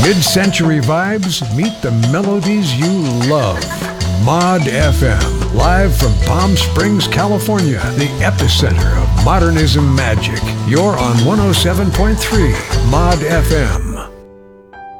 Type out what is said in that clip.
Mid-century vibes meet the melodies you love. Mod FM, live from Palm Springs, California, the epicenter of modernism magic. You're on 107.3 Mod FM.